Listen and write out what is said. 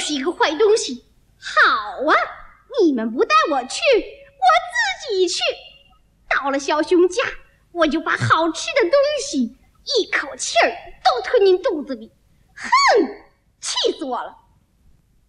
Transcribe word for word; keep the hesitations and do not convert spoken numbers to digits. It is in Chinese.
就是一个坏东西。好啊，你们不带我去，我自己去。到了小熊家，我就把好吃的东西一口气儿都吞进肚子里。哼，气死我了！